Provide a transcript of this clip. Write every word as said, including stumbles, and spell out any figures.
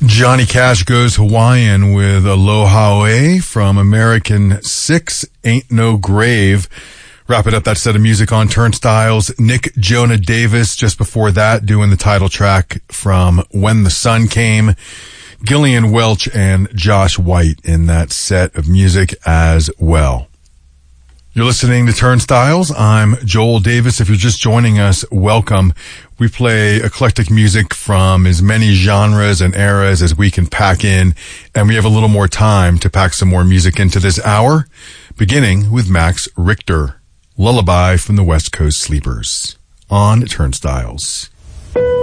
Johnny Cash Goes Hawaiian with Aloha from American Six, Ain't No Grave. Wrapping up that set of music on Turnstiles. Nick Jonah Davis just before that doing the title track from When the Sun Came. Gillian Welch and Josh White in that set of music as well. You're listening to Turnstiles. I'm Joel Davis. If you're just joining us, welcome. We play eclectic music from as many genres and eras as we can pack in, and we have a little more time to pack some more music into this hour, beginning with Max Richter, Lullaby from the West Coast Sleepers on Turnstiles.